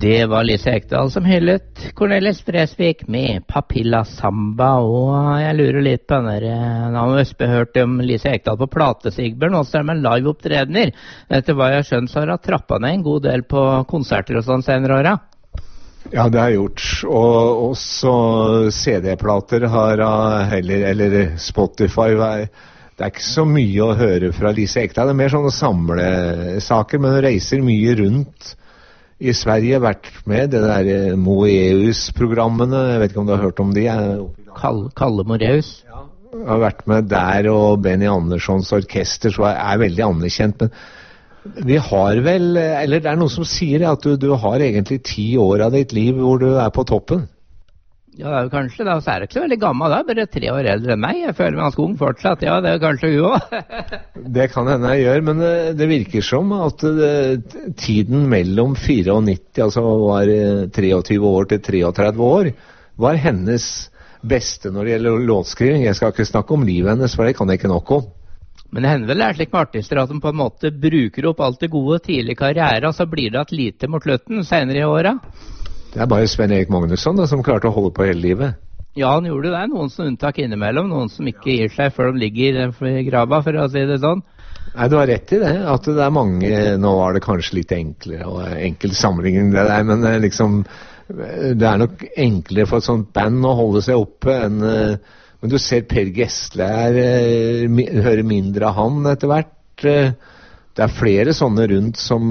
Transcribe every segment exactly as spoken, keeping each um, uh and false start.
Det var Lise Ekdahl som hyllet Cornelis Vreeswijk med Papilla Samba, og jeg lurer litt på den der, nå har Østbø hørt om Lise Ekdahl på plate, Sigbjørn, også er med live-opptredener. Etter hva jeg skjønt så har hun trappet ned en god del på konserter og sånn senere åra. Ja, det har jeg gjort, og også C D-plater har heller, eller Spotify, det er ikke så mye å høre fra Lise Ekdahl, det er mer sånne samlesaker, men hun reiser mye rundt i Sverige, vært med det der Moeus-programmene, jeg vet ikke om du har hørt om de? Kalle, Kalle Moreus? Ja, jeg har vært med der, og Benny Anderssons orkester, så er, er veldig anerkjent, men vi har vel, eller det er noen som sier at du, du har egentlig ti år av ditt liv hvor du er på toppen. Ja, det er jo kanskje, da, så er det ikke så veldig gammel, da, bare tre år eldre enn meg. Jeg føler meg ganske ung fortsatt, ja, det er kanskje hun også. Det kan hende jeg gjør, men det virker som at det, tiden mellom nittifire, altså var treogtyve år til treogtredve år, var hennes beste når det gjelder låtskriving. Jeg skal ikke snakke om livet hennes, for det kan jeg ikke nok om. Men det hender vel er slik med artister at de på en måte bruker opp alt det gode tidlig karriere, og så blir det at lite mot slutten senere i åra. Det er bare Sven Erik Magnusson da, som klarte å holde på hele livet. Ja, han gjorde det. Noen som unntak innimellom, noen som ikke gir seg før de ligger i grava, for å si det sånn. Nei, du har rett i det, at det er mange, nå var det kanskje litt enklere, og enkel sammenligning det der, men liksom, det er nok enklere for et sånt band å holde seg oppe enn, men du ser Per Gessle er, hører mindre av han etter hvert. Det er flere sånne rundt som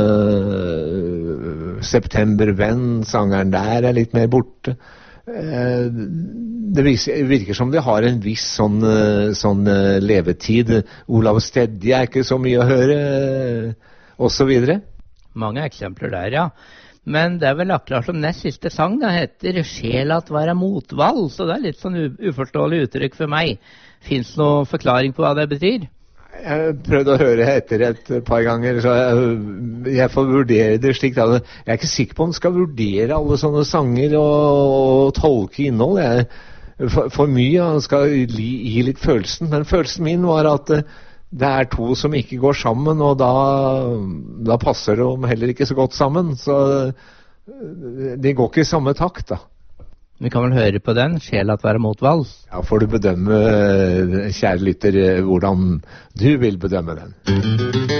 uh, September Venn, sangeren der er litt mer borte. Uh, det viser, virker som de har en viss sånn, uh, sånn uh, levetid. Olav Stedje er ikke så mye å høre, uh, og så videre. Mange eksempler der, ja. Men det er vel akkurat som nest siste sang, det heter «Sjelat være motvalg», så det er litt sånn uforståelig uttrykk for meg. Finns det noen forklaring på hva det betyr? Jeg prøvde å høre etter et par ganger, så jeg, jeg får vurdere det slik. Jeg er ikke sikker på om jeg skal vurdere alle sånne sanger og, og tolke innhold. Jeg, for, for mye, jeg skal gi, gi litt følelsen. Men følelsen min var at det er to som ikke går sammen, og da, da passer de heller ikke så godt sammen. Så de går ikke i samme takt, da. Vi kan vel høre på den, «Sjelat være motvalg». Ja, får du bedømme, kjære lytter, hvordan du vil bedømme den.